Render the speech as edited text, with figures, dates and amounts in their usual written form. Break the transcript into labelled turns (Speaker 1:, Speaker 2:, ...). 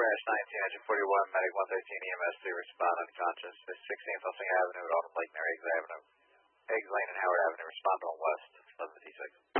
Speaker 1: 10-1941, Medic 113 EMS to respond unconscious. 16th Helsing Avenue at Autumn Lake near Eggs Lane and Howard Avenue. Respond on West 1156.